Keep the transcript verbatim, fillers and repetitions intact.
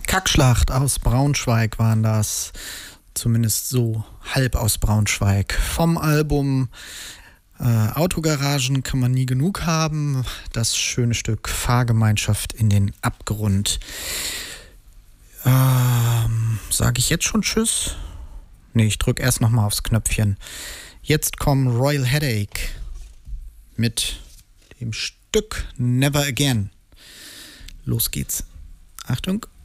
Kackschlacht aus Braunschweig waren das. Zumindest so halb aus Braunschweig. Vom Album äh, Autogaragen kann man nie genug haben. Das schöne Stück Fahrgemeinschaft in den Abgrund. Ähm, sage ich jetzt schon Tschüss? Nee, ich drücke erst nochmal aufs Knöpfchen. Jetzt kommt Royal Headache mit dem Stück Never Again. Los geht's. Achtung.